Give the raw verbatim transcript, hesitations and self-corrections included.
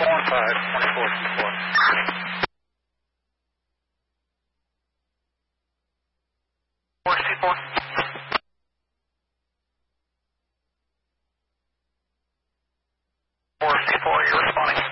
one five, twenty-four two four. four two four. four two four, you're responding.